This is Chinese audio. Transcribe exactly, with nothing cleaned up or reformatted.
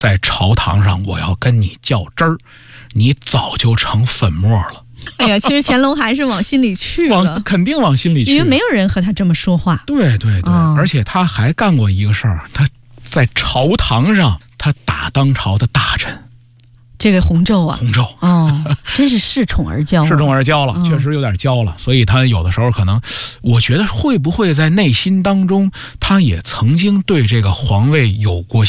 在朝堂上我要跟你较真儿，你早就成粉末了。 哎呀，其实乾隆还是往心里去了， 往肯定往心里去， 因为没有人和他这么说话。 对对对、哦，而且他还干过一个事儿，他在朝堂上他打当朝的大臣。 这个洪昼啊， 洪昼哦，真是恃宠而骄、啊， 恃宠而骄了，确实有点骄了、嗯。所以他有的时候可能，我觉得会不会在内心当中，他也曾经对这个皇位有过